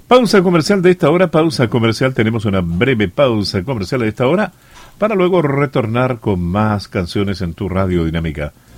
Pausa comercial de esta hora, pausa comercial. Tenemos una breve pausa comercial de esta hora para luego retornar con más canciones en tu radio dinámica.